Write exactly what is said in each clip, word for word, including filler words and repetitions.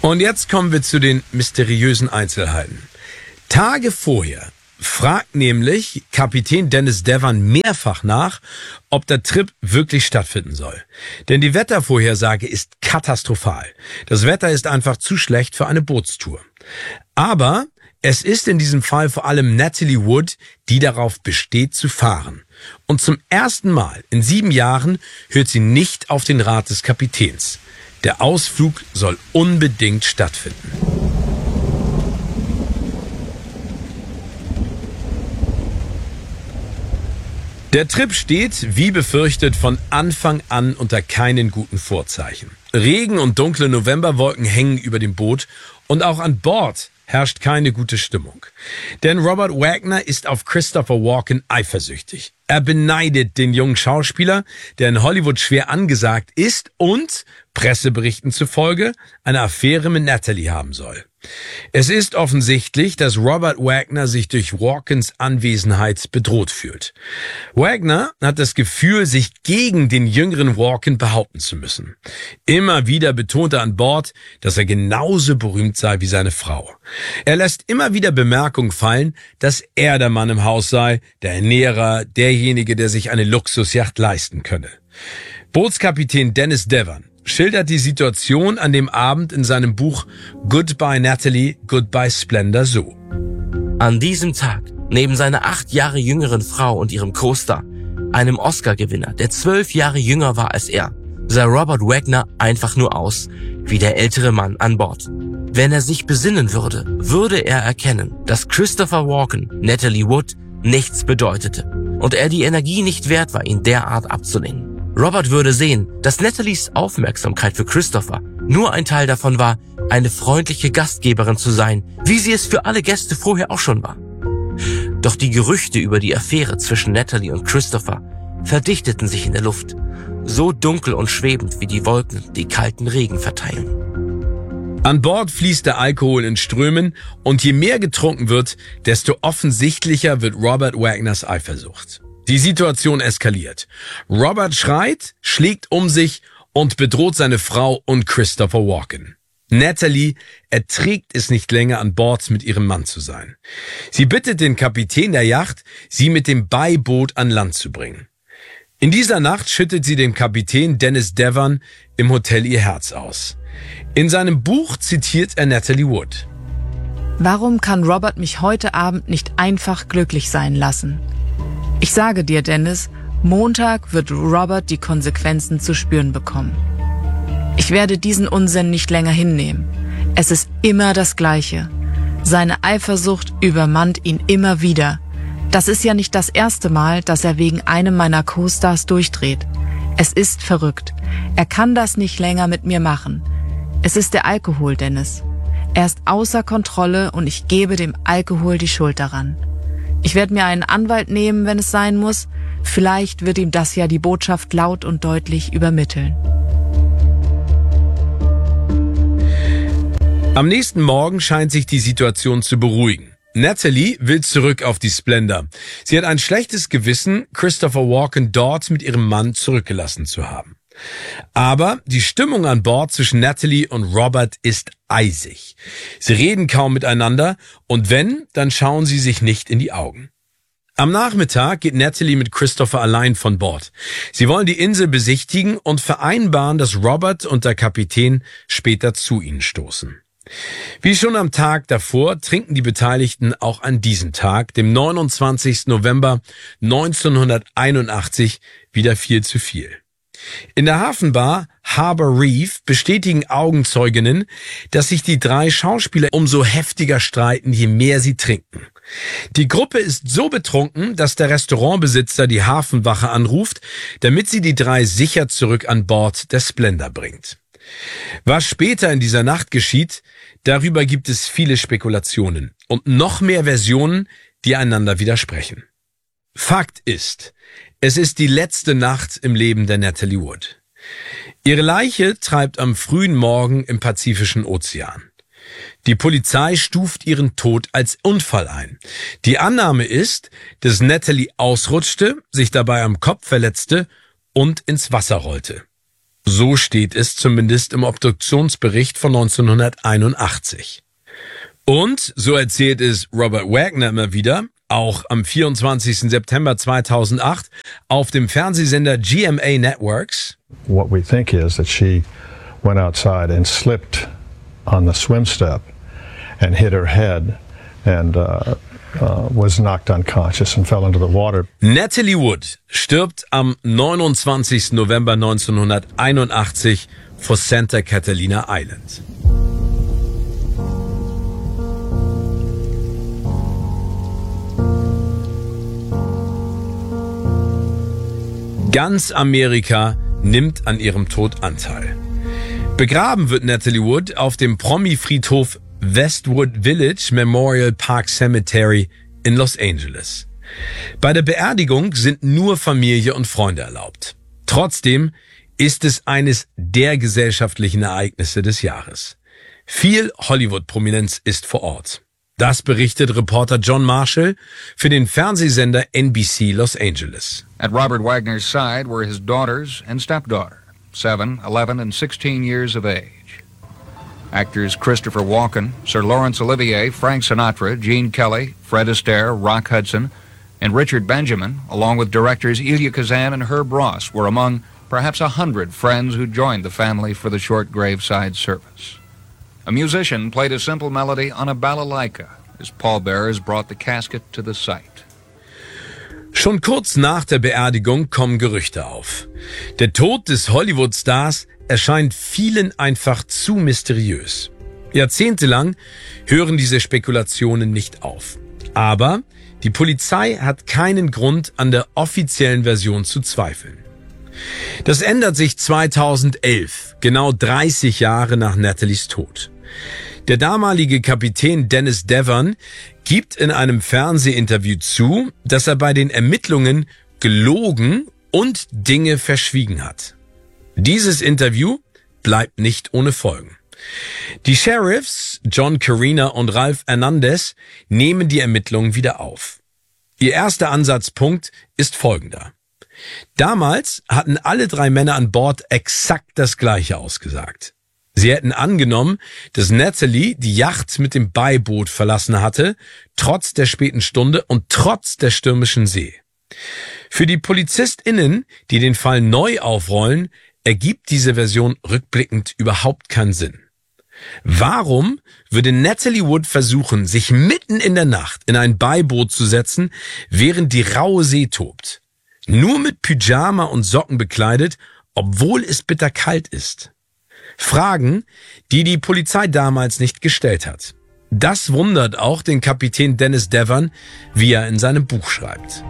Und jetzt kommen wir zu den mysteriösen Einzelheiten. Tage vorher fragt nämlich Kapitän Dennis Devon mehrfach nach, ob der Trip wirklich stattfinden soll. Denn die Wettervorhersage ist katastrophal. Das Wetter ist einfach zu schlecht für eine Bootstour. Aber es ist in diesem Fall vor allem Natalie Wood, die darauf besteht zu fahren. Und zum ersten Mal in sieben Jahren hört sie nicht auf den Rat des Kapitäns. Der Ausflug soll unbedingt stattfinden. Der Trip steht, wie befürchtet, von Anfang an unter keinen guten Vorzeichen. Regen und dunkle Novemberwolken hängen über dem Boot und auch an Bord herrscht keine gute Stimmung. Denn Robert Wagner ist auf Christopher Walken eifersüchtig. Er beneidet den jungen Schauspieler, der in Hollywood schwer angesagt ist und, Presseberichten zufolge, eine Affäre mit Natalie haben soll. Es ist offensichtlich, dass Robert Wagner sich durch Walkens Anwesenheit bedroht fühlt. Wagner hat das Gefühl, sich gegen den jüngeren Walken behaupten zu müssen. Immer wieder betont er an Bord, dass er genauso berühmt sei wie seine Frau. Er lässt immer wieder Bemerkungen fallen, dass er der Mann im Haus sei, der Ernährer, derjenige, der sich eine Luxusjacht leisten könne. Bootskapitän Dennis Devon schildert die Situation an dem Abend in seinem Buch Goodbye Natalie, Goodbye Splendor so. An diesem Tag, neben seiner acht Jahre jüngeren Frau und ihrem Co-Star, einem Oscar-Gewinner, der zwölf Jahre jünger war als er, sah Robert Wagner einfach nur aus wie der ältere Mann an Bord. Wenn er sich besinnen würde, würde er erkennen, dass Christopher Walken, Natalie Wood, nichts bedeutete und er die Energie nicht wert war, ihn derart abzulehnen. Robert würde sehen, dass Natalies Aufmerksamkeit für Christopher nur ein Teil davon war, eine freundliche Gastgeberin zu sein, wie sie es für alle Gäste vorher auch schon war. Doch die Gerüchte über die Affäre zwischen Natalie und Christopher verdichteten sich in der Luft, so dunkel und schwebend wie die Wolken, die kalten Regen verteilen. An Bord fließt der Alkohol in Strömen und je mehr getrunken wird, desto offensichtlicher wird Robert Wagners Eifersucht. Die Situation eskaliert. Robert schreit, schlägt um sich und bedroht seine Frau und Christopher Walken. Natalie erträgt es nicht länger, an Bord mit ihrem Mann zu sein. Sie bittet den Kapitän der Yacht, sie mit dem Beiboot an Land zu bringen. In dieser Nacht schüttet sie dem Kapitän Dennis Devon im Hotel ihr Herz aus. In seinem Buch zitiert er Natalie Wood. Warum kann Robert mich heute Abend nicht einfach glücklich sein lassen? Ich sage dir, Dennis, Montag wird Robert die Konsequenzen zu spüren bekommen. Ich werde diesen Unsinn nicht länger hinnehmen. Es ist immer das Gleiche. Seine Eifersucht übermannt ihn immer wieder. Das ist ja nicht das erste Mal, dass er wegen einem meiner Co-Stars durchdreht. Es ist verrückt. Er kann das nicht länger mit mir machen. Es ist der Alkohol, Dennis. Er ist außer Kontrolle und ich gebe dem Alkohol die Schuld daran. Ich werde mir einen Anwalt nehmen, wenn es sein muss. Vielleicht wird ihm das ja die Botschaft laut und deutlich übermitteln. Am nächsten Morgen scheint sich die Situation zu beruhigen. Natalie will zurück auf die Splendor. Sie hat ein schlechtes Gewissen, Christopher Walken dort mit ihrem Mann zurückgelassen zu haben. Aber die Stimmung an Bord zwischen Natalie und Robert ist eisig. Sie reden kaum miteinander und wenn, dann schauen sie sich nicht in die Augen. Am Nachmittag geht Natalie mit Christopher allein von Bord. Sie wollen die Insel besichtigen und vereinbaren, dass Robert und der Kapitän später zu ihnen stoßen. Wie schon am Tag davor trinken die Beteiligten auch an diesem Tag, dem neunundzwanzigsten November neunzehnhunderteinundachtzig, wieder viel zu viel. In der Hafenbar Harbor Reef bestätigen Augenzeuginnen, dass sich die drei Schauspieler umso heftiger streiten, je mehr sie trinken. Die Gruppe ist so betrunken, dass der Restaurantbesitzer die Hafenwache anruft, damit sie die drei sicher zurück an Bord der Splendor bringt. Was später in dieser Nacht geschieht, darüber gibt es viele Spekulationen und noch mehr Versionen, die einander widersprechen. Fakt ist, es ist die letzte Nacht im Leben der Natalie Wood. Ihre Leiche treibt am frühen Morgen im Pazifischen Ozean. Die Polizei stuft ihren Tod als Unfall ein. Die Annahme ist, dass Natalie ausrutschte, sich dabei am Kopf verletzte und ins Wasser rollte. So steht es zumindest im Obduktionsbericht von neunzehnhunderteinundachtzig. Und, so erzählt es Robert Wagner immer wieder, auch am vierundzwanzigsten September zweitausendacht auf dem Fernsehsender G M A Networks. What we think is that she went outside and slipped on the swim step and hit her head and uh, uh, was knocked unconscious and fell into the water. Natalie Wood stirbt am neunundzwanzigsten November neunzehnhunderteinundachtzig vor Santa Catalina Island. Ganz Amerika nimmt an ihrem Tod Anteil. Begraben wird Natalie Wood auf dem Promi-Friedhof Westwood Village Memorial Park Cemetery in Los Angeles. Bei der Beerdigung sind nur Familie und Freunde erlaubt. Trotzdem ist es eines der gesellschaftlichen Ereignisse des Jahres. Viel Hollywood-Prominenz ist vor Ort. Das berichtet Reporter John Marshall für den Fernsehsender N B C Los Angeles. At Robert Wagner's side were his daughters and stepdaughter, seven, eleven, and sixteen years of age. Actors Christopher Walken, Sir Laurence Olivier, Frank Sinatra, Gene Kelly, Fred Astaire, Rock Hudson, and Richard Benjamin, along with directors Elia Kazan and Herb Ross, were among perhaps a hundred friends who joined the family for the short graveside service. A musician played a simple melody on a balalaika as pallbearers brought the casket to the site. Schon kurz nach der Beerdigung kommen Gerüchte auf. Der Tod des Hollywood-Stars erscheint vielen einfach zu mysteriös. Jahrzehntelang hören diese Spekulationen nicht auf. Aber die Polizei hat keinen Grund, an der offiziellen Version zu zweifeln. Das ändert sich zweitausendelf, genau dreißig Jahre nach Natalies Tod. Der damalige Kapitän Dennis Devon gibt in einem Fernsehinterview zu, dass er bei den Ermittlungen gelogen und Dinge verschwiegen hat. Dieses Interview bleibt nicht ohne Folgen. Die Sheriffs John Carina und Ralph Hernandez nehmen die Ermittlungen wieder auf. Ihr erster Ansatzpunkt ist folgender. Damals hatten alle drei Männer an Bord exakt das Gleiche ausgesagt. Sie hätten angenommen, dass Natalie die Yacht mit dem Beiboot verlassen hatte, trotz der späten Stunde und trotz der stürmischen See. Für die PolizistInnen, die den Fall neu aufrollen, ergibt diese Version rückblickend überhaupt keinen Sinn. Warum würde Natalie Wood versuchen, sich mitten in der Nacht in ein Beiboot zu setzen, während die raue See tobt? Nur mit Pyjama und Socken bekleidet, obwohl es bitterkalt ist. Fragen, die die Polizei damals nicht gestellt hat. Das wundert auch den Kapitän Dennis Devon, wie er in seinem Buch schreibt.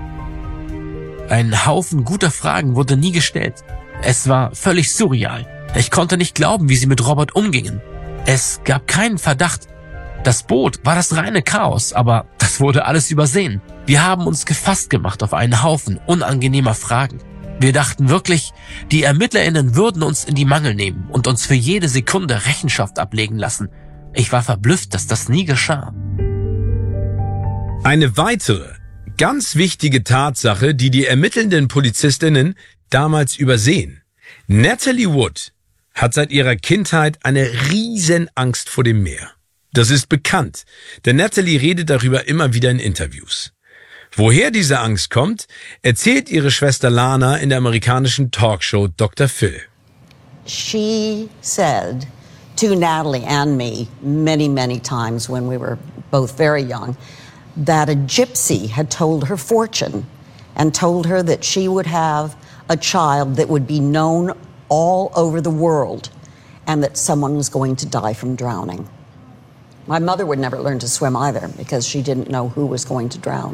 Ein Haufen guter Fragen wurde nie gestellt. Es war völlig surreal. Ich konnte nicht glauben, wie sie mit Robert umgingen. Es gab keinen Verdacht. Das Boot war das reine Chaos, aber das wurde alles übersehen. Wir haben uns gefasst gemacht auf einen Haufen unangenehmer Fragen. Wir dachten wirklich, die ErmittlerInnen würden uns in die Mangel nehmen und uns für jede Sekunde Rechenschaft ablegen lassen. Ich war verblüfft, dass das nie geschah. Eine weitere, ganz wichtige Tatsache, die die ermittelnden PolizistInnen damals übersehen. Natalie Wood hat seit ihrer Kindheit eine riesen Angst vor dem Meer. Das ist bekannt, denn Natalie redet darüber immer wieder in Interviews. Woher diese Angst kommt, erzählt ihre Schwester Lana in der amerikanischen Talkshow Doktor Phil. She said to Natalie and me many, many times when we were both very young that a gypsy had told her fortune and told her that she would have a child that would be known all over the world and that someone was going to die from drowning. My mother would never learn to swim either because she didn't know who was going to drown.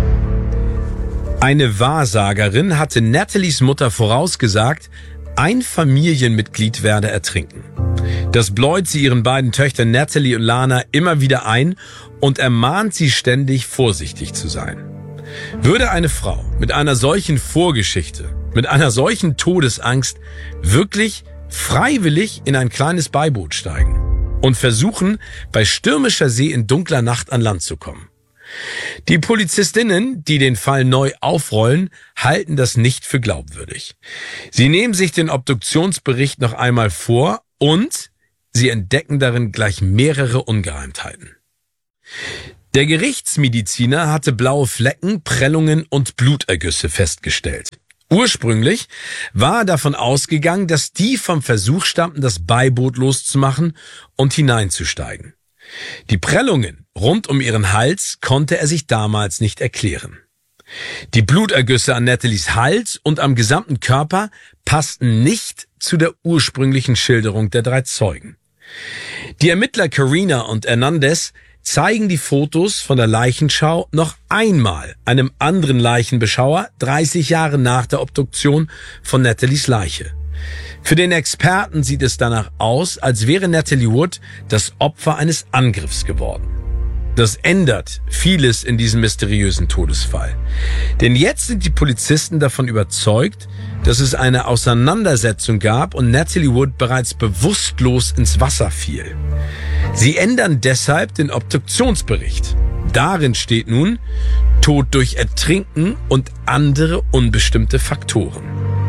Eine Wahrsagerin hatte Natalies Mutter vorausgesagt, ein Familienmitglied werde ertrinken. Das bläut sie ihren beiden Töchtern Natalie und Lana immer wieder ein und ermahnt sie ständig, vorsichtig zu sein. Würde eine Frau mit einer solchen Vorgeschichte, mit einer solchen Todesangst wirklich freiwillig in ein kleines Beiboot steigen und versuchen, bei stürmischer See in dunkler Nacht an Land zu kommen? Die Polizistinnen, die den Fall neu aufrollen, halten das nicht für glaubwürdig. Sie nehmen sich den Obduktionsbericht noch einmal vor und sie entdecken darin gleich mehrere Ungereimtheiten. Der Gerichtsmediziner hatte blaue Flecken, Prellungen und Blutergüsse festgestellt. Ursprünglich war er davon ausgegangen, dass die vom Versuch stammten, das Beiboot loszumachen und hineinzusteigen. Die Prellungen rund um ihren Hals konnte er sich damals nicht erklären. Die Blutergüsse an Nathalies Hals und am gesamten Körper passten nicht zu der ursprünglichen Schilderung der drei Zeugen. Die Ermittler Carina und Hernandez zeigen die Fotos von der Leichenschau noch einmal einem anderen Leichenbeschauer dreißig Jahre nach der Obduktion von Nathalies Leiche. Für den Experten sieht es danach aus, als wäre Natalie Wood das Opfer eines Angriffs geworden. Das ändert vieles in diesem mysteriösen Todesfall. Denn jetzt sind die Polizisten davon überzeugt, dass es eine Auseinandersetzung gab und Natalie Wood bereits bewusstlos ins Wasser fiel. Sie ändern deshalb den Obduktionsbericht. Darin steht nun Tod durch Ertrinken und andere unbestimmte Faktoren.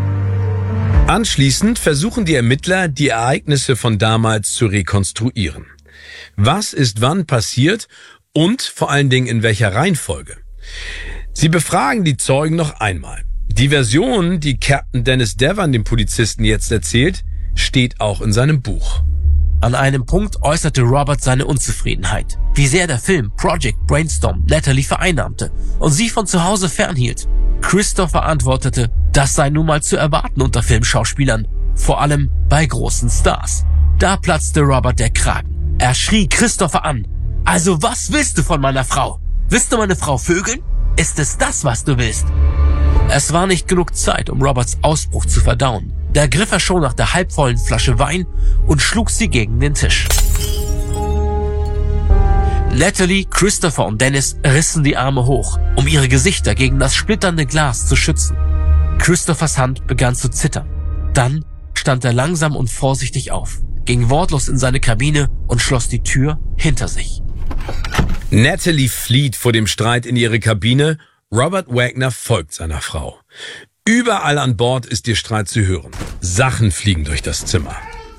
Anschließend versuchen die Ermittler, die Ereignisse von damals zu rekonstruieren. Was ist wann passiert und vor allen Dingen in welcher Reihenfolge? Sie befragen die Zeugen noch einmal. Die Version, die Captain Dennis Devan dem Polizisten jetzt erzählt, steht auch in seinem Buch. An einem Punkt äußerte Robert seine Unzufriedenheit, wie sehr der Film Project Brainstorm Natalie vereinnahmte und sie von zu Hause fernhielt. Christopher antwortete, das sei nun mal zu erwarten unter Filmschauspielern, vor allem bei großen Stars. Da platzte Robert der Kragen. Er schrie Christopher an. Also was willst du von meiner Frau? Willst du meine Frau vögeln? Ist es das, was du willst? Es war nicht genug Zeit, um Roberts Ausbruch zu verdauen. Da griff er schon nach der halbvollen Flasche Wein und schlug sie gegen den Tisch. Natalie, Christopher und Dennis rissen die Arme hoch, um ihre Gesichter gegen das splitternde Glas zu schützen. Christophers Hand begann zu zittern. Dann stand er langsam und vorsichtig auf, ging wortlos in seine Kabine und schloss die Tür hinter sich. Natalie flieht vor dem Streit in ihre Kabine. Robert Wagner folgt seiner Frau. Überall an Bord ist ihr Streit zu hören. Sachen fliegen durch das Zimmer.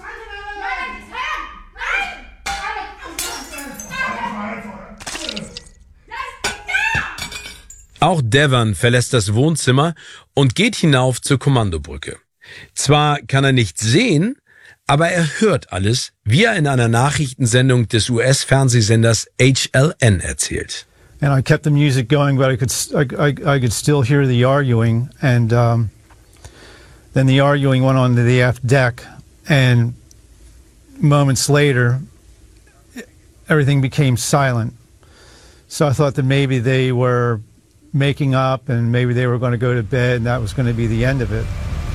Auch Devan verlässt das Wohnzimmer und geht hinauf zur Kommandobrücke. Zwar kann er nichts sehen, aber er hört alles, wie er in einer Nachrichtensendung des U S-Fernsehsenders H L N erzählt. And I kept the music going, but I could I, I, I could still hear the arguing. And um, then the arguing went on to the aft deck, and moments later, everything became silent. So I thought that maybe they were making up, and maybe they were going to go to bed, and that was going to be the end of it.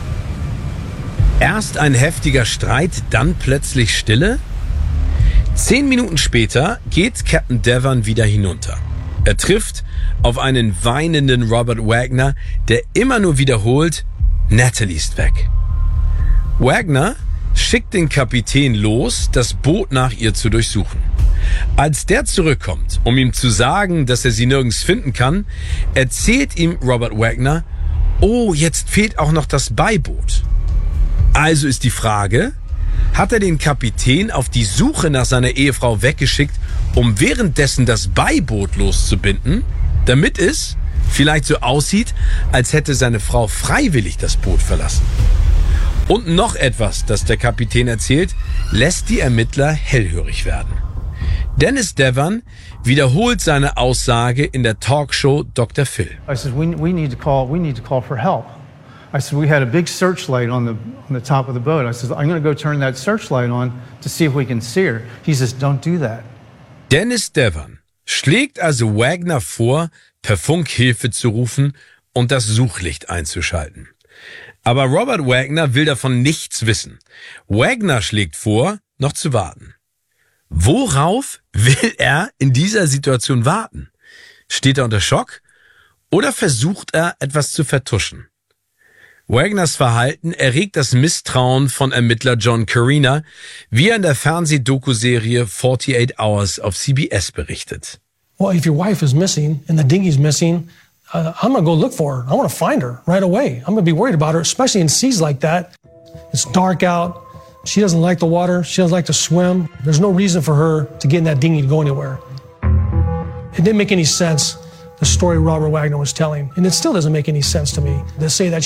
Erst ein heftiger Streit, dann plötzlich Stille. Zehn Minuten später geht Captain Devan wieder hinunter. Er trifft auf einen weinenden Robert Wagner, der immer nur wiederholt, Natalie ist weg. Wagner schickt den Kapitän los, das Boot nach ihr zu durchsuchen. Als der zurückkommt, um ihm zu sagen, dass er sie nirgends finden kann, erzählt ihm Robert Wagner, oh, jetzt fehlt auch noch das Beiboot. Also ist die Frage, hat er den Kapitän auf die Suche nach seiner Ehefrau weggeschickt, um währenddessen das Beiboot loszubinden, damit es vielleicht so aussieht, als hätte seine Frau freiwillig das Boot verlassen. Und noch etwas, das der Kapitän erzählt, lässt die Ermittler hellhörig werden. Dennis Devan wiederholt seine Aussage in der Talkshow Doktor Phil. I said, we, we need to call, we need to call for help. I said, we had a big searchlight on the, on the top of the boat. I said, I'm going to go turn that searchlight on to see if we can see her. He says, don't do that. Dennis Devan schlägt also Wagner vor, per Funk Hilfe zu rufen und das Suchlicht einzuschalten. Aber Robert Wagner will davon nichts wissen. Wagner schlägt vor, noch zu warten. Worauf will er in dieser Situation warten? Steht er unter Schock oder versucht er, etwas zu vertuschen? Wagners Verhalten erregt das Misstrauen von Ermittler John Carina, wie er in der Fernsehdokuserie forty-eight hours auf C B S berichtet. well, if your wife is missing and the dinghy's missing, uh, I'm gonna go look for her. I wanna find her right away. I'm gonna be worried about her, especially in seas like that. It's dark out. She doesn't like the water. She doesn't like to swim. There's no reason for her to get in that dinghy to go anywhere. It didn't make any sense, the story Robert Wagner was telling. And it still doesn't make any sense to me to say that